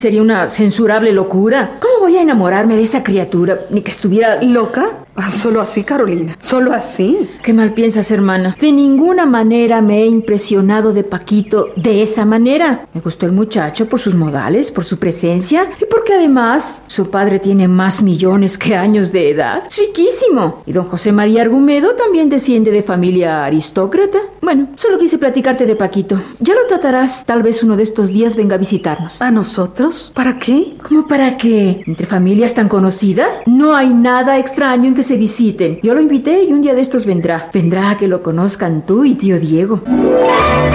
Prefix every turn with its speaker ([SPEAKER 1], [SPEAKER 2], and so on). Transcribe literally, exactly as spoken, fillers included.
[SPEAKER 1] Sería una censurable locura. ¿Cómo voy a enamorarme de esa criatura? Ni que estuviera...
[SPEAKER 2] ¿Loca? Solo así, Carolina. Solo así.
[SPEAKER 1] ¿Qué mal piensas, hermana? De ninguna manera me he impresionado de Paquito de esa manera. Me gustó el muchacho por sus modales, por su presencia y porque además su padre tiene más millones que años de edad. Es riquísimo. Y don José María Argumedo también desciende de familia aristócrata. Bueno, solo quise platicarte de Paquito. Ya lo tratarás. Tal vez uno de estos días venga a visitarnos.
[SPEAKER 2] ¿A nosotros? ¿Para qué?
[SPEAKER 1] ¿Cómo para qué? Entre familias tan conocidas no hay nada extraño en que se visiten. Yo lo invité y un día de estos vendrá. Vendrá a que lo conozcan tú y tío Diego.